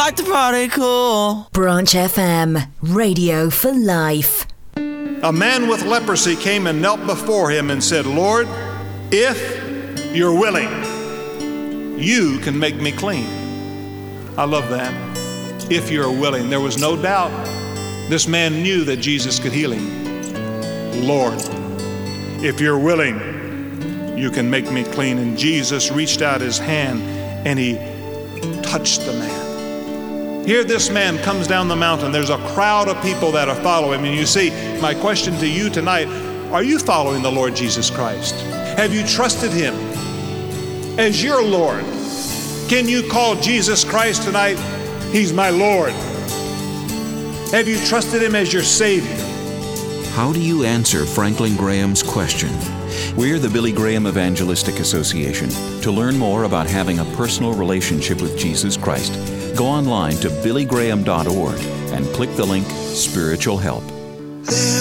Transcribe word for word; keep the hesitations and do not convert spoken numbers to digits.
like to party cool. Branch F M, radio for life. A man with leprosy came and knelt before him and said, Lord, if you're willing, you can make me clean. I love that. If you're willing. There was no doubt. This man knew that Jesus could heal him. Lord, if you're willing, you can make me clean. And Jesus reached out his hand and he touched the man. Here this man comes down the mountain. There's a crowd of people that are following him. And you see, my question to you tonight, are you following the Lord Jesus Christ? Have you trusted him as your Lord? Can you call Jesus Christ tonight? He's my Lord. Have you trusted him as your Savior? How do you answer Franklin Graham's question? We're the Billy Graham Evangelistic Association. To learn more about having a personal relationship with Jesus Christ, go online to billy graham dot org and click the link Spiritual Help.